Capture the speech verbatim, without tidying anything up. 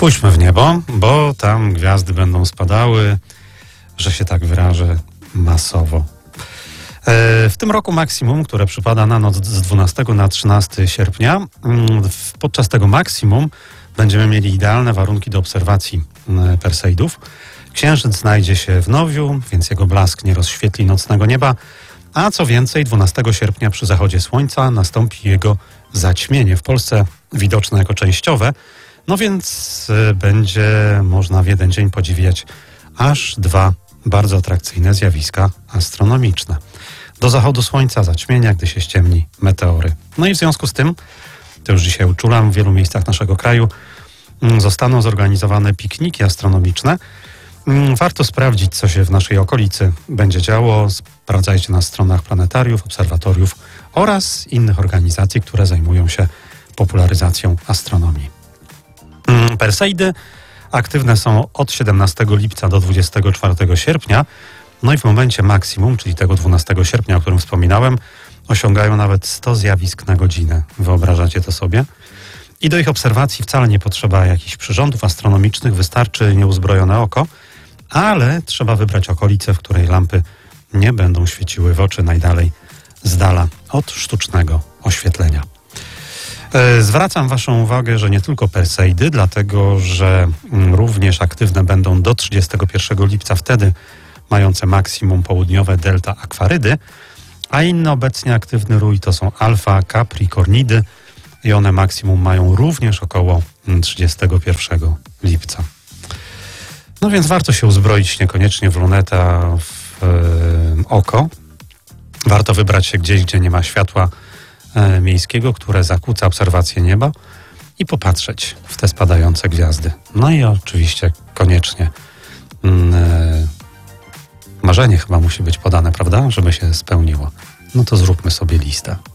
Spójrzmy w niebo, bo tam gwiazdy będą spadały, że się tak wyrażę, masowo. W tym roku maksimum, które przypada na noc z dwunastego na trzynastego sierpnia, podczas tego maksimum będziemy mieli idealne warunki do obserwacji Perseidów. Księżyc znajdzie się w nowiu, więc jego blask nie rozświetli nocnego nieba, a co więcej, dwunastego sierpnia przy zachodzie słońca nastąpi jego zaćmienie, w Polsce widoczne jako częściowe, no więc będzie można w jeden dzień podziwiać aż dwa bardzo atrakcyjne zjawiska astronomiczne. Do zachodu słońca zaćmienia, gdy się ściemni, meteory. No i w związku z tym, to już dzisiaj uczulam, w wielu miejscach naszego kraju zostaną zorganizowane pikniki astronomiczne. Warto sprawdzić, co się w naszej okolicy będzie działo. Sprawdzajcie na stronach planetariów, obserwatoriów oraz innych organizacji, które zajmują się popularyzacją astronomii. Perseidy aktywne są od siedemnastego lipca do dwudziestego czwartego sierpnia. No i w momencie maksimum, czyli tego dwunastego sierpnia, o którym wspominałem, osiągają nawet sto zjawisk na godzinę. Wyobrażacie to sobie? I do ich obserwacji wcale nie potrzeba jakichś przyrządów astronomicznych, wystarczy nieuzbrojone oko, ale trzeba wybrać okolicę, w której lampy nie będą świeciły w oczy, najdalej z dala od sztucznego oświetlenia. Zwracam waszą uwagę, że nie tylko Perseidy, dlatego że również aktywne będą do trzydziestego pierwszego lipca, wtedy mające maksimum południowe delta akwarydy, a inny obecnie aktywny rój to są alfa capricornidy i one maksimum mają również około trzydziestego pierwszego lipca. No więc warto się uzbroić niekoniecznie w luneta, w e, oko. Warto wybrać się gdzieś, gdzie nie ma światła e, miejskiego, które zakłóca obserwację nieba i popatrzeć w te spadające gwiazdy. No i oczywiście koniecznie mm, e, marzenie chyba musi być podane, prawda? Żeby się spełniło. No to zróbmy sobie listę.